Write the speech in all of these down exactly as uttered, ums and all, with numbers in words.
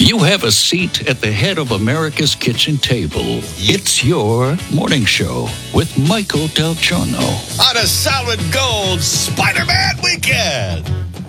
You have a seat at the head of America's kitchen table. It's your morning show with Michael Del Giorno. On a solid gold Spider-Man weekend.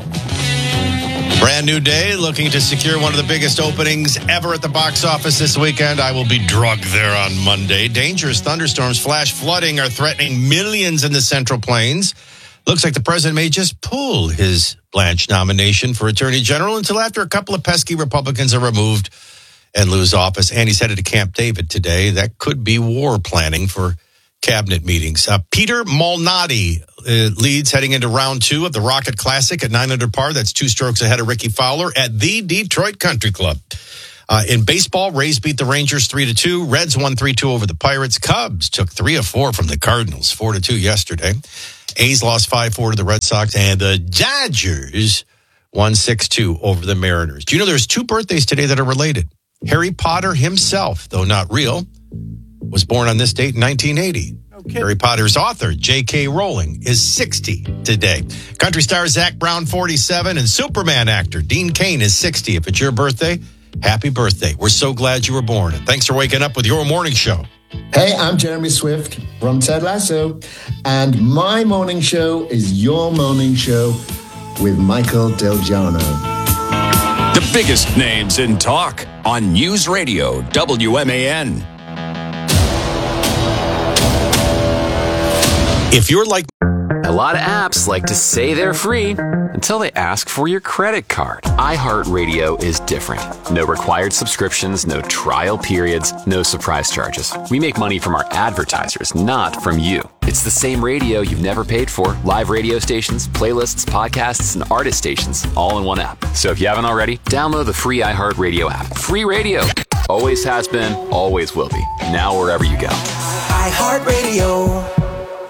Brand new day, looking to secure one of the biggest openings ever at the box office this weekend. I will be drugged there on Monday. Dangerous thunderstorms, flash flooding are threatening millions in the Central Plains. Looks like the president may just pull his Blanche nomination for Attorney General until after a couple of pesky Republicans are removed and lose office. And he's headed to Camp David today. That could be war planning for cabinet meetings. Uh, Peter Malnati uh, leads heading into round two of the Rocket Classic at nine under par. That's two strokes ahead of Ricky Fowler at the Detroit Country Club. Uh, in baseball, Rays beat the Rangers three to two. Reds won three two over the Pirates. Cubs took three of four from the Cardinals, four to two yesterday. A's lost five four to the Red Sox, and the Dodgers won six two over the Mariners. Do you know there's two birthdays today that are related? Harry Potter himself, though not real, was born on this date in nineteen eighty. Okay. Harry Potter's author, J K. Rowling, is sixty today. Country star Zac Brown, forty-seven, and Superman actor Dean Cain is sixty. If it's your birthday, happy birthday. We're so glad you were born. And thanks for waking up with your morning show. Hey, I'm Jeremy Swift from Ted Lasso, and my morning show is your morning show with Michael Del Giorno. The biggest names in talk on News Radio W M A N. If you're like... A lot of apps like to say they're free until they ask for your credit card. iHeartRadio is different. No required subscriptions, no trial periods, no surprise charges. We make money from our advertisers, not from you. It's the same radio you've never paid for. Live radio stations, playlists, podcasts, and artist stations, all in one app. So if you haven't already, download the free iHeartRadio app. Free radio. Always has been, always will be. Now wherever you go. iHeartRadio.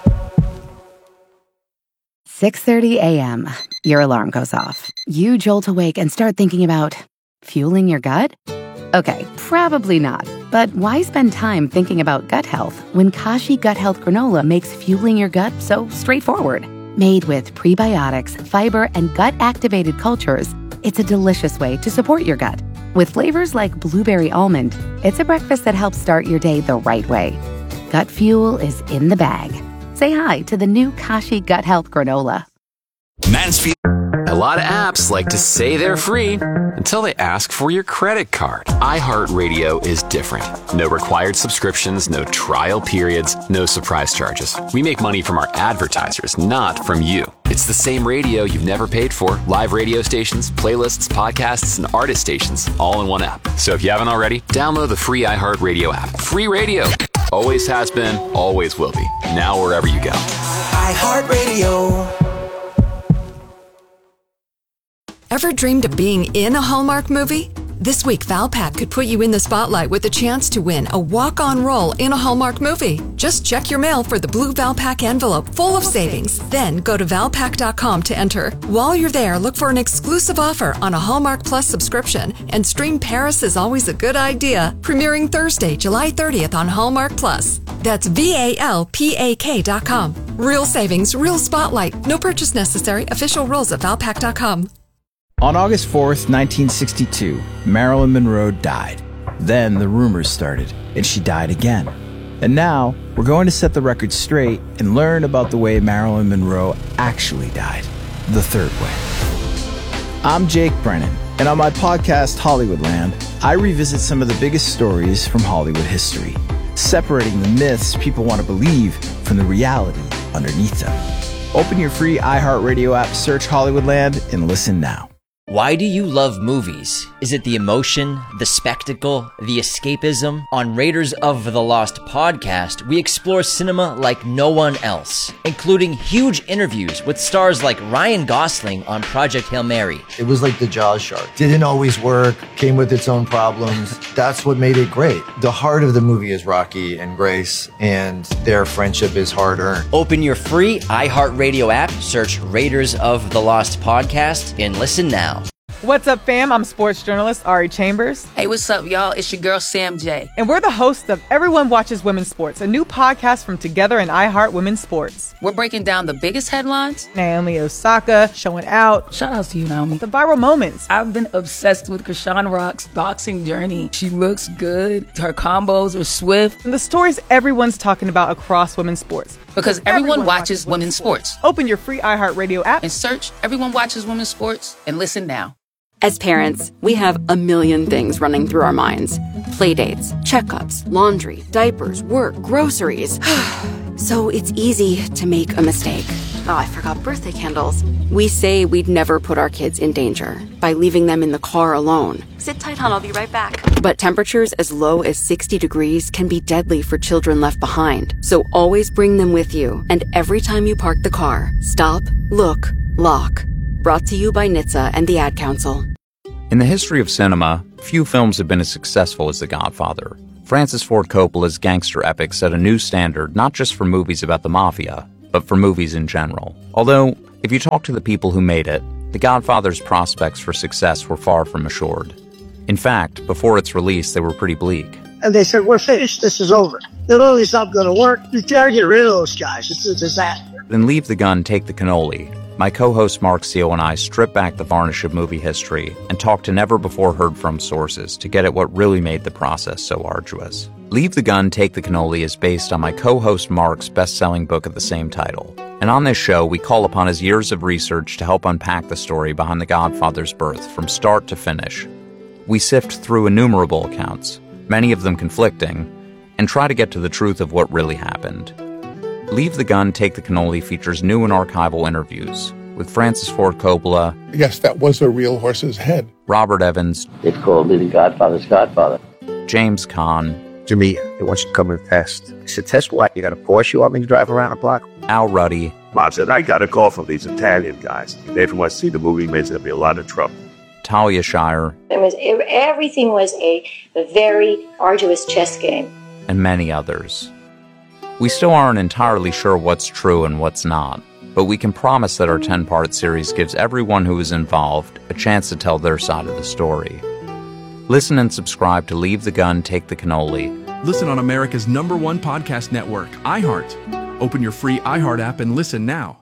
six thirty a.m. Your alarm goes off. You jolt awake and start thinking about fueling your gut? Okay, probably not. But why spend time thinking about gut health when Kashi Gut Health Granola makes fueling your gut so straightforward? Made with prebiotics, fiber, and gut-activated cultures, it's a delicious way to support your gut. With flavors like blueberry almond, it's a breakfast that helps start your day the right way. Gut fuel is in the bag. Say hi to the new Kashi Gut Health Granola. Mansfield. A lot of apps like to say they're free until they ask for your credit card. iHeartRadio is different. No required subscriptions, no trial periods, no surprise charges. We make money from our advertisers, not from you. It's the same radio you've never paid for. Live radio stations, playlists, podcasts, and artist stations, all in one app. So if you haven't already, download the free iHeartRadio app. Free radio. Always has been, always will be. Now wherever you go. iHeartRadio. Ever dreamed of being in a Hallmark movie? This week, Valpak could put you in the spotlight with a chance to win a walk-on role in a Hallmark movie. Just check your mail for the blue Valpak envelope full of savings. Then go to valpak dot com to enter. While you're there, look for an exclusive offer on a Hallmark Plus subscription and stream Paris is Always a Good Idea, premiering Thursday, July thirtieth on Hallmark Plus. That's V A L P A K dot com. Real savings, real spotlight. No purchase necessary. Official rules at valpak dot com. On August fourth, nineteen sixty-two, Marilyn Monroe died. Then the rumors started, and she died again. And now, we're going to set the record straight and learn about the way Marilyn Monroe actually died, the third way. I'm Jake Brennan, and on my podcast, Hollywoodland, I revisit some of the biggest stories from Hollywood history, separating the myths people want to believe from the reality underneath them. Open your free iHeartRadio app, search Hollywoodland, and listen now. Why do you love movies? Is it the emotion, the spectacle, the escapism? On Raiders of the Lost podcast, we explore cinema like no one else, including huge interviews with stars like Ryan Gosling on Project Hail Mary. It was like the Jaws shark. Didn't always work, came with its own problems. That's what made it great. The heart of the movie is Rocky and Grace, and their friendship is hard-earned. Open your free iHeartRadio app, search Raiders of the Lost podcast, and listen now. What's up, fam? I'm sports journalist Ari Chambers. Hey, what's up, y'all? It's your girl, Sam J. And we're the hosts of Everyone Watches Women's Sports, a new podcast from Together and iHeart Women's Sports. We're breaking down the biggest headlines. Naomi Osaka showing out. Shout out to you, Naomi. The viral moments. I've been obsessed with Krishan Rock's boxing journey. She looks good. Her combos are swift. And the stories everyone's talking about across women's sports. Because everyone, everyone watches, watches women's sports. sports. Open your free iHeartRadio app and search Everyone Watches Women's Sports and listen now. As parents, we have a million things running through our minds. Playdates, checkups, laundry, diapers, work, groceries. So it's easy to make a mistake. Oh, I forgot birthday candles. We say we'd never put our kids in danger by leaving them in the car alone. Sit tight, hon, I'll be right back. But temperatures as low as sixty degrees can be deadly for children left behind. So always bring them with you. And every time you park the car, stop, look, lock. Brought to you by N H T S A and the Ad Council. In the history of cinema, few films have been as successful as The Godfather. Francis Ford Coppola's gangster epic set a new standard not just for movies about the mafia, but for movies in general. Although, if you talk to the people who made it, The Godfather's prospects for success were far from assured. In fact, before its release, they were pretty bleak. And they said, we're finished, this is over. Literally, it's not going to work. You gotta get rid of those guys. It's a disaster. Then Leave the Gun, Take the Cannoli. My co-host Mark Seal and I strip back the varnish of movie history and talk to never-before-heard-from sources to get at what really made the process so arduous. Leave the Gun, Take the Cannoli is based on my co-host Mark's best-selling book of the same title. And on this show, we call upon his years of research to help unpack the story behind The Godfather's birth from start to finish. We sift through innumerable accounts, many of them conflicting, and try to get to the truth of what really happened. Leave the Gun, Take the Cannoli features new and archival interviews with Francis Ford Coppola. Yes, that was a real horse's head. Robert Evans. They called me the Godfather's Godfather. James Caan. Jimmy, they want you to come and test. I said, test what? You got a Porsche you want me to drive around the block? Al Ruddy. Mom said, I got a call from these Italian guys. If they want to see the movie, there's going to be a lot of trouble. Talia Shire. It was, everything was a, a very arduous chess game. And many others. We still aren't entirely sure what's true and what's not, but we can promise that our ten-part series gives everyone who is involved a chance to tell their side of the story. Listen and subscribe to Leave the Gun, Take the Cannoli. Listen on America's number one podcast network, iHeart. Open your free iHeart app and listen now.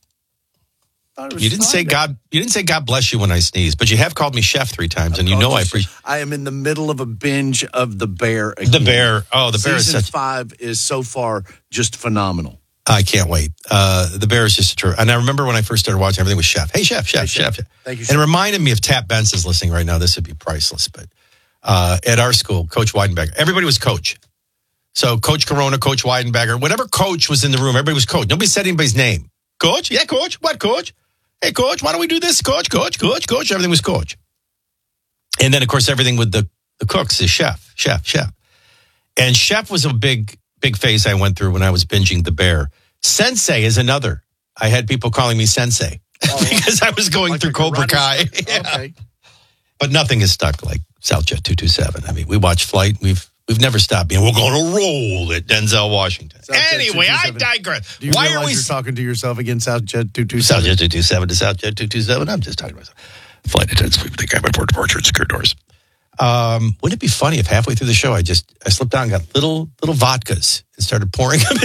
You didn't say God. You didn't say God bless you when I sneezed, but you have called me chef three times, I've and you know I appreciate. I am in the middle of a binge of The Bear. Again. The Bear. Oh, The Bear. Season is such... five is so far just phenomenal. I can't wait. Uh, the Bear is just true. And I remember when I first started watching, everything was chef. Hey, chef, chef, hey, chef, chef. Thank you. And it reminded me of Tap Benson's listening right now. This would be priceless. But uh, at our school, Coach Weidenberger, everybody was coach. So Coach Corona, Coach Weidenberger, whatever coach was in the room, everybody was coach. Nobody said anybody's name. Coach? Yeah, coach. What, coach? Hey, coach, why don't we do this? Coach, coach, coach, coach. Everything was coach. And then, of course, everything with the, the cooks is chef, chef, chef. And chef was a big, big phase I went through when I was binging The Bear. Sensei is another. I had people calling me Sensei oh, because I was going like through Cobra Kai. Yeah. Okay. But nothing is stuck like Southjet two two seven. I mean, we watch Flight. We've we've never stopped being, we're going to roll at Denzel Washington. Southjet anyway, I digress. Do you Why are we you're talking to yourself again, Southjet two two seven? Southjet two two seven to Southjet two two seven. I'm just talking to myself. Flight attendants, we think I'm at port departure and secure doors. Um, wouldn't it be funny if halfway through the show I just I slipped down and got little little vodkas and started pouring them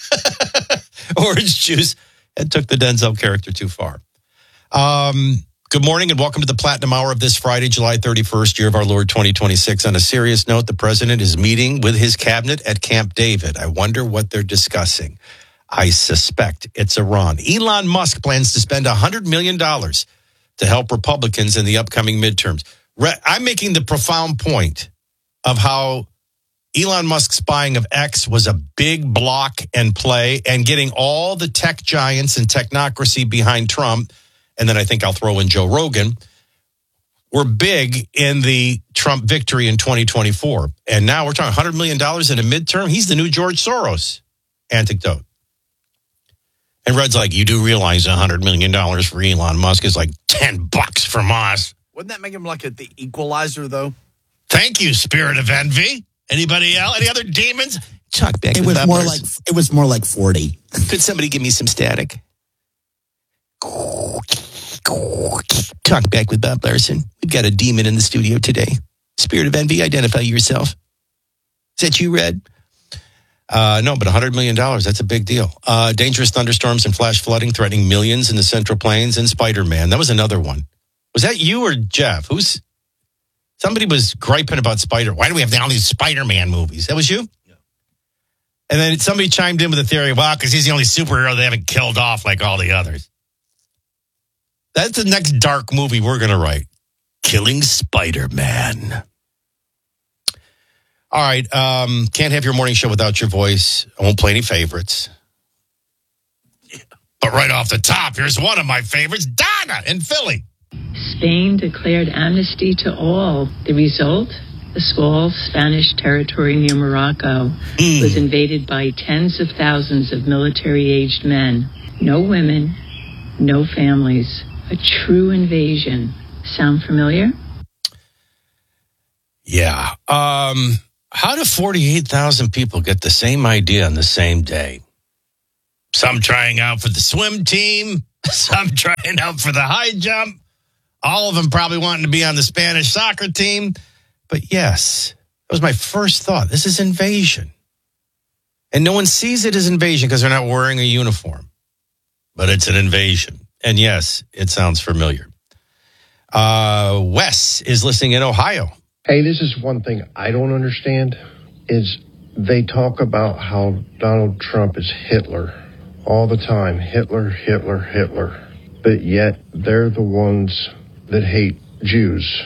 in orange juice and took the Denzel character too far. Um, good morning and welcome to the Platinum Hour of this Friday, July thirty-first, year of our Lord twenty twenty-six. On a serious note, the president is meeting with his cabinet at Camp David. I wonder what they're discussing. I suspect it's Iran. Elon Musk plans to spend one hundred million dollars to help Republicans in the upcoming midterms. I'm making the profound point of how Elon Musk's buying of X was a big block and play, and getting all the tech giants and technocracy behind Trump, and then I think I'll throw in Joe Rogan, were big in the Trump victory in twenty twenty-four. And now we're talking one hundred million dollars in a midterm. He's the new George Soros anecdote. And Red's like, you do realize one hundred million dollars for Elon Musk is like ten bucks from us. Wouldn't that make him like a, the equalizer, though? Thank you, Spirit of Envy. Anybody else? Any other demons? Chuck back. It was more like it was more like forty. Could somebody give me some static? Talk back with Bob Larson. We've got a demon in the studio today. Spirit of envy, identify yourself. Is that you, Red? Uh, no, but one hundred million dollars, that's a big deal. Uh, dangerous thunderstorms and flash flooding threatening millions in the Central Plains, and Spider-Man. That was another one. Was that you or Jeff? Who's Somebody was griping about Spider. Why do we have all these Spider-Man movies? That was you? Yeah. And then somebody chimed in with a theory, well, because he's the only superhero they haven't killed off like all the others. That's the next dark movie we're going to write. Killing Spider-Man. All right. Um, can't have your morning show without your voice. I won't play any favorites. Yeah. But right off the top, here's one of my favorites, Donna in Philly. Spain declared amnesty to all. The result? The small Spanish territory near Morocco mm. was invaded by tens of thousands of military-aged men. No women, no families. A true invasion. Sound familiar? Yeah. Um, how do forty-eight thousand people get the same idea on the same day? Some trying out for the swim team, some trying out for the high jump, all of them probably wanting to be on the Spanish soccer team. But yes, that was my first thought. This is invasion. And no one sees it as invasion because they're not wearing a uniform. But it's an invasion. And yes, it sounds familiar. Uh, Wes is listening in Ohio. Hey, this is one thing I don't understand is they talk about how Donald Trump is Hitler all the time. Hitler, Hitler, Hitler. But yet they're the ones that hate Jews.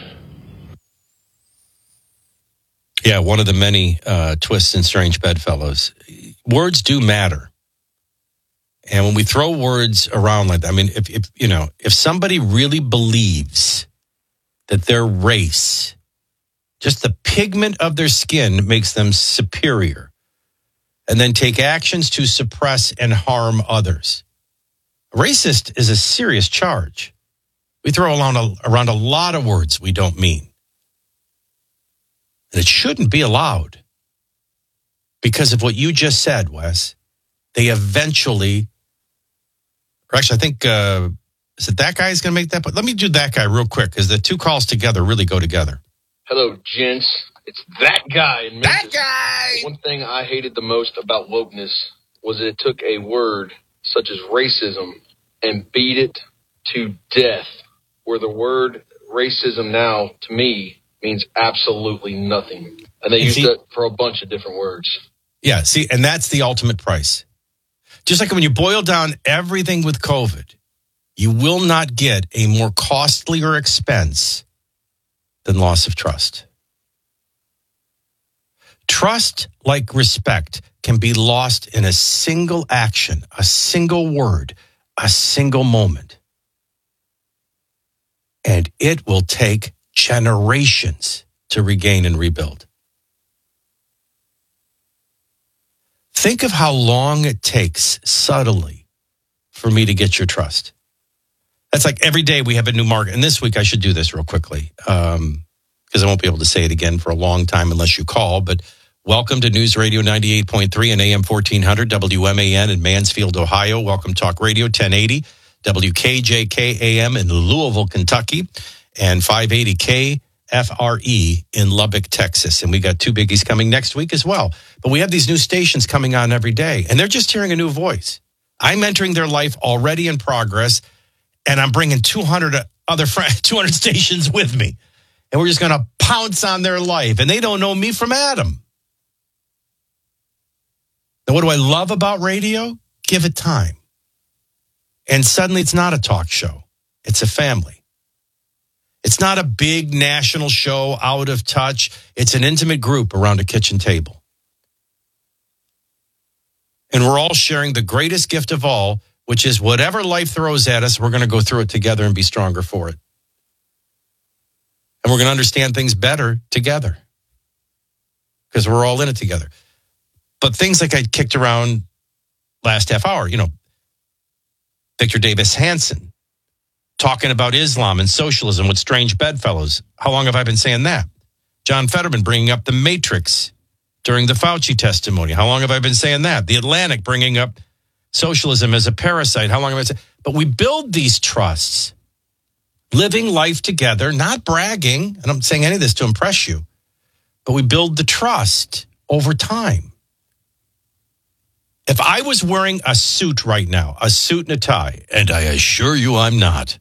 Yeah, one of the many uh, twists in Strange Bedfellows. Words do matter. And when we throw words around like that, I mean, if, if you know, if somebody really believes that their race, just the pigment of their skin makes them superior, and then take actions to suppress and harm others, racist is a serious charge. We throw around a, around a lot of words we don't mean. And it shouldn't be allowed because of what you just said, Wes. They eventually, or actually, I think, uh, is it that guy's going to make that? But let me do that guy real quick because the two calls together really go together. Hello, gents. It's that guy in Memphis. That guy! One thing I hated the most about wokeness was that it took a word such as racism and beat it to death, where the word racism now, to me, means absolutely nothing. And they and use see, that for a bunch of different words. Yeah, see, and that's the ultimate price. Just like when you boil down everything with COVID, you will not get a more costlier expense than loss of trust. Trust, like respect, can be lost in a single action, a single word, a single moment. And it will take generations to regain and rebuild. Think of how long it takes subtly for me to get your trust. That's like every day we have a new market. And this week I should do this real quickly um, because I won't be able to say it again for a long time unless you call. But welcome to News Radio ninety-eight point three and A M fourteen hundred W M A N in Mansfield, Ohio. Welcome Talk Radio ten eighty W K J K A M in Louisville, Kentucky, and five eighty K F R E in Lubbock, Texas. And we got two biggies coming next week as well. But we have these new stations coming on every day, and they're just hearing a new voice. I'm entering their life already in progress, and I'm bringing two hundred other friends, two hundred stations with me. And we're just going to pounce on their life, and they don't know me from Adam. Now, what do I love about radio? Give it time. And suddenly it's not a talk show. It's a family. It's not a big national show out of touch. It's an intimate group around a kitchen table. And we're all sharing the greatest gift of all, which is whatever life throws at us, we're going to go through it together and be stronger for it. And we're going to understand things better together because we're all in it together. But things like I kicked around last half hour, you know, Victor Davis Hanson talking about Islam and socialism with Strange Bedfellows. How long have I been saying that? John Fetterman bringing up the Matrix during the Fauci testimony. How long have I been saying that? The Atlantic bringing up socialism as a parasite. How long have I said? But we build these trusts living life together, not bragging, and I'm not saying any of this to impress you, but we build the trust over time. If I was wearing a suit right now, a suit and a tie, and I assure you I'm not,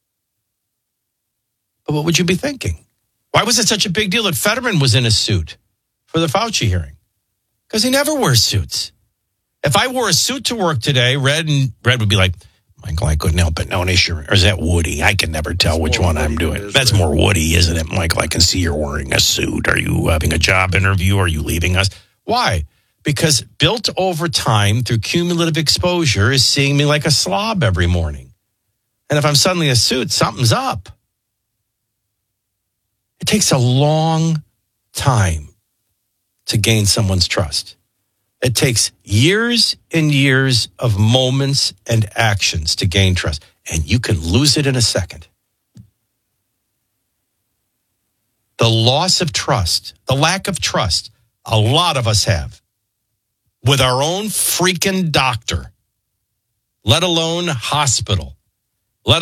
but what would you be thinking? Why was it such a big deal that Fetterman was in a suit for the Fauci hearing? Because he never wears suits. If I wore a suit to work today, Red and Red would be like, Michael, I couldn't help it. No, an issue. Or is that Woody? I can never tell which one I'm doing. That's more Woody, isn't it, Michael? I can see you're wearing a suit. Are you having a job interview? Are you leaving us? Why? Because built over time through cumulative exposure is seeing me like a slob every morning. And if I'm suddenly a suit, something's up. It takes a long time to gain someone's trust. It takes years and years of moments and actions to gain trust. And you can lose it in a second. The loss of trust, the lack of trust, a lot of us have with our own freaking doctor, let alone hospital.